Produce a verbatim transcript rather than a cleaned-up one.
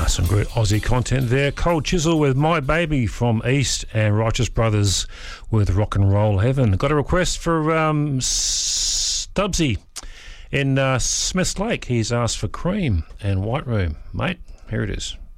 some great Aussie content there. Cold Chisel with My Baby from East, and Righteous Brothers with Rock and Roll Heaven. Got a request for um, Stubbsy in uh, Smiths Lake. He's asked for Cream and White Room. Mate, here it is.